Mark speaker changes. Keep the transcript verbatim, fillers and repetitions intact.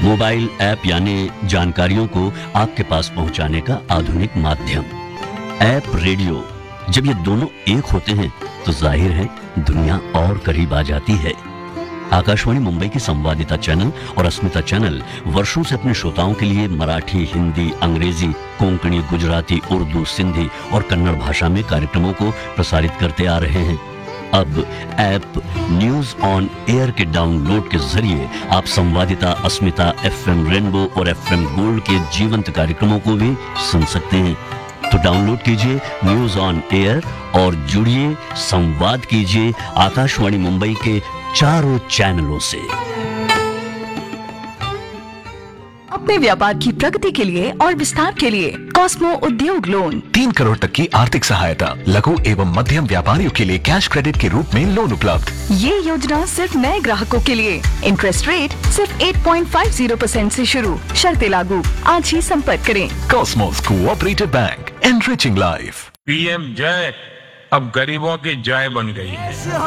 Speaker 1: Mobile app यानी जानकारियों को आपके पास पहुंचाने का आधुनिक माध्यम। ऐप, रेडियो, जब ये दोनों एक होते हैं तो जाहिर है दुनिया और करीब आ जाती है। आकाशवाणी मुंबई की संवादिता चैनल और अस्मिता चैनल वर्षों से अपने श्रोताओं के लिए मराठी, हिंदी, अंग्रेजी, कोंकणी, गुजराती, उर्दू, सिंधी और कन्नड़ भाषा में कार्यक्रमों को प्रसारित करते आ रहे हैं। अब ऐप न्यूज ऑन एयर के डाउनलोड के जरिए आप संवादिता, अस्मिता, एफएम रेनबो और एफएम गोल्ड के जीवंत कार्यक्रमों को भी सुन सकते हैं। तो डाउनलोड कीजिए न्यूज ऑन एयर और जुड़िए, संवाद कीजिए आकाशवाणी मुंबई के चारों चैनलों से।
Speaker 2: अपने व्यापार की प्रगति के लिए और विस्तार के लिए कॉस्मो उद्योग लोन
Speaker 3: तीन करोड़ तक की आर्थिक सहायता, लघु एवं मध्यम व्यापारियों के लिए कैश क्रेडिट के रूप में लोन उपलब्ध।
Speaker 2: ये योजना सिर्फ नए ग्राहकों के लिए। इंटरेस्ट रेट सिर्फ आठ पॉइंट पाँच शून्य परसेंट से शुरू, शर्तें लागू। आज ही संपर्क करें।
Speaker 3: Cosmos cooperative bank, enriching life.
Speaker 4: PM जय अब गरीबों की जय बन गई है।